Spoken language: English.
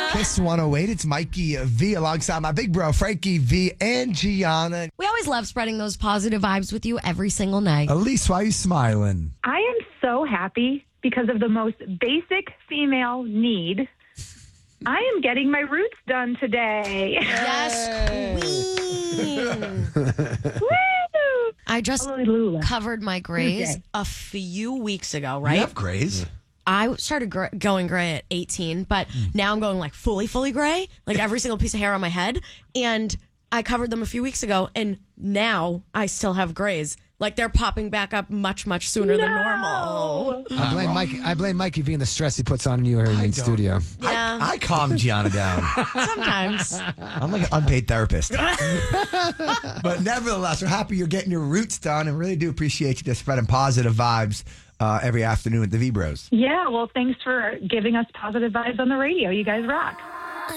Kiss 108. It's Mikey V alongside my big bro, Frankie V and Gianna. We always love spreading those positive vibes with you every single night. Elise, why are you smiling? I am so happy because of the most basic female need. I am getting my roots done today. Yes, queen. Woo! I just Hallelujah. covered my grays Tuesday. a few weeks ago, right? You have grays? I started going gray at 18, but now I'm going like fully gray, like every single piece of hair on my head. And I covered them a few weeks ago, and now I still have grays. Like they're popping back up much sooner than normal. I blame Mikey V and the stress he puts on you here in studio. Yeah, I calm Gianna down. sometimes. I'm like an unpaid therapist. But nevertheless, we're happy you're getting your roots done and really do appreciate you just spreading positive vibes every afternoon with the V-Bros. Yeah, well, thanks for giving us positive vibes on the radio. You guys rock.